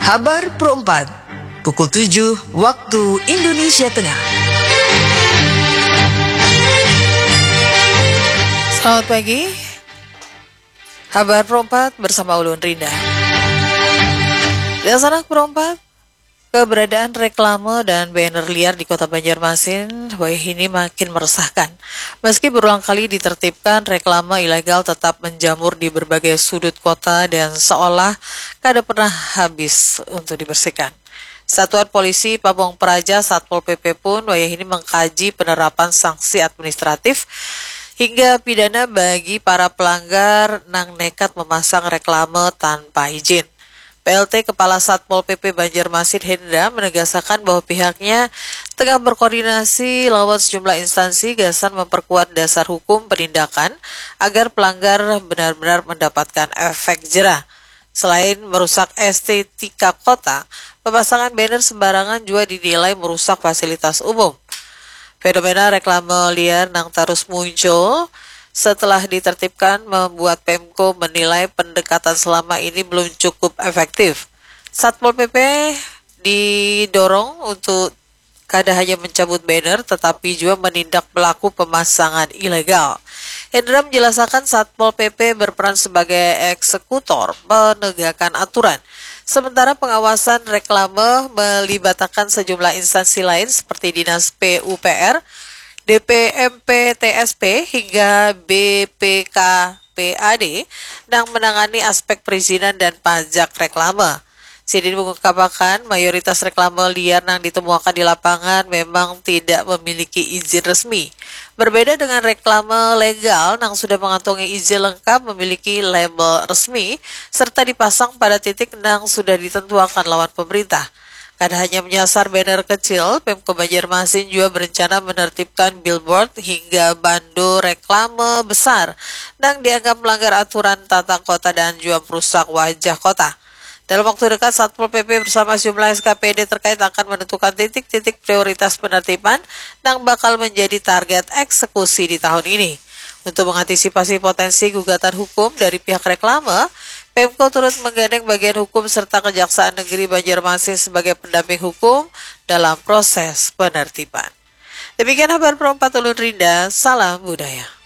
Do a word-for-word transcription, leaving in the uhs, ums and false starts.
Habar Perempat, pukul tujuh waktu Indonesia Tengah. Selamat pagi. Habar Perempat bersama Ulun Rinda. Dan sanak Perempat, keberadaan reklame dan banner liar di kota Banjarmasin wah ini makin meresahkan. Meski berulang kali ditertibkan, reklame ilegal tetap menjamur di berbagai sudut kota dan seolah kada pernah habis untuk dibersihkan. Satuan Polisi Pamong Praja Satpol P P pun wah ini mengkaji penerapan sanksi administratif hingga pidana bagi para pelanggar nang nekat memasang reklame tanpa izin. P L T Kepala Satpol P P Banjarmasin Hendra menegaskan bahwa pihaknya tengah berkoordinasi lawan sejumlah instansi gasan memperkuat dasar hukum penindakan agar pelanggar benar-benar mendapatkan efek jera. Selain merusak estetika kota, pemasangan banner sembarangan juga dinilai merusak fasilitas umum. Fenomena reklame liar nang terus muncul setelah ditertibkan membuat Pemko menilai pendekatan selama ini belum cukup efektif. Satpol P P didorong untuk kada hanya mencabut banner tetapi juga menindak pelaku pemasangan ilegal. Hendra menjelaskan Satpol P P berperan sebagai eksekutor penegakan aturan. Sementara pengawasan reklame melibatkan sejumlah instansi lain seperti Dinas P U P R, D P M P T S P hingga B P K P A D yang menangani aspek perizinan dan pajak reklame. Sidin mengungkapkan mayoritas reklame liar yang ditemukan di lapangan memang tidak memiliki izin resmi. Berbeda dengan reklame legal yang sudah mengantongi izin lengkap memiliki label resmi serta dipasang pada titik yang sudah ditentukan lawan pemerintah. Kada hanya menyasar banner kecil, Pemko Banjarmasin juga berencana menertibkan billboard hingga bando reklame besar yang dianggap melanggar aturan tata kota dan juga merusak wajah kota. Dalam waktu dekat, Satpol P P bersama sejumlah S K P D terkait akan menentukan titik-titik prioritas penertiban yang bakal menjadi target eksekusi di tahun ini. Untuk mengantisipasi potensi gugatan hukum dari pihak reklame, Pemko turut menggandeng bagian hukum serta Kejaksaan Negeri Banjarmasin sebagai pendamping hukum dalam proses penertiban. Demikian habar Perempat Ulun Rinda, salam budaya.